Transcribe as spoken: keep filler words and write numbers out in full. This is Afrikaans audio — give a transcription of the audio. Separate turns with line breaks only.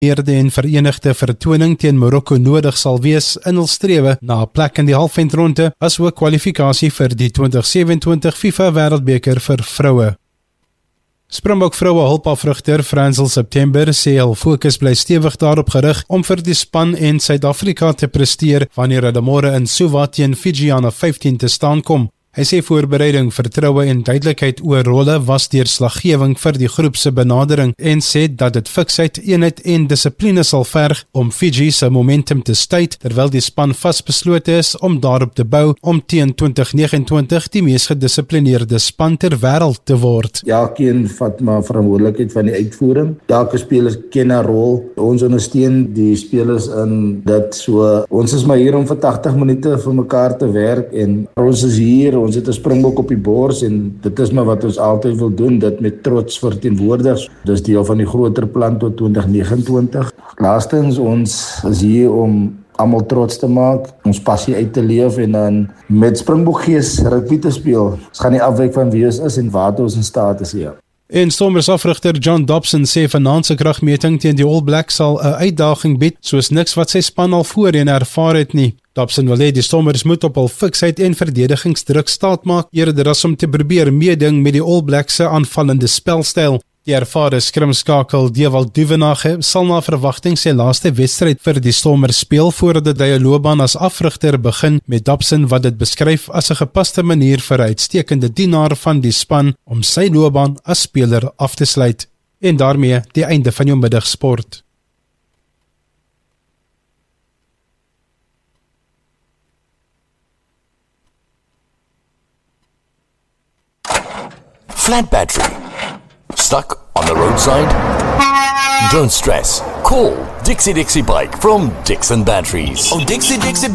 gekoördineerde en verenigde vertoning teen Marokko nodig sal wees in hul strewe na 'n plek in die halfeindronde, asook kwalifikasie vir die twintig sewenentwintig FIFA Wêreldbeker vir vroue. Springbok vroue hulpafrigter Fransel September sê hul fokus bly stewig daarop gerig om vir die span en Suid-Afrika te presteer wanneer hulle môre in Suva teen Fiji aan 'n vyftien te staan kom. Hy sê voorbereiding, vertroue en duidelikheid oor rolle was deurslaggewing vir die groep se benadering en sê dat dit fiksheid, eenheid en dissipline sal verg om Fiji se momentum te stuit terwyl die span vasbeslote is om daarop te bou om teen twintig negenentwintig die mees gedissiplineerde span ter wêreld te word.
Elkeen vat maar verantwoordelikheid van die uitvoering. Elke speler ken 'n rol. Ons ondersteun die spelers in dit, so ons is maar hier om vir agtig minute vir mekaar te werk en ons is hier. Ons het 'n Springbok op die bors en dit is maar wat ons altyd wil doen, dit met trots verteenwoordig. Dis deel van die groter plan tot twintig negenentwintig. Laastens, ons is hier om almal trots te maak, ons passie uit te leef en dan met Springbok gees rugby te speel. Ons gaan nie afwyk van wie ons is en waartoe ons in staat is hier.
En Stormers afrigter John Dobson sê vanaand se kragmeting teen die All Blacks sal 'n uitdaging bied soos niks wat sy span al voorheen ervaar het nie. Dobson wil hê die Stormers moet op hul fiksheid en verdedigingsdruk staat maak eerder as om te probeer meeding met die All Blacks se aanvallende spelstyl. Die ervare skrimskakel Dewald Duvenage sal na verwagting sy laaste wedstryd vir die Stormers speel voordat hy 'n loopbaan as afrigter begin, met Dobson wat dit beskryf as 'n gepaste manier vir 'n uitstekende dienaar van die span om sy loopbaan as speler af te sluit. En daarmee die einde van jou middagsport.
Flat battery. Stuck on the roadside? Don't stress. Call Dixie Dixie Bike from Dixon Batteries.
Oh, Dixie Dixie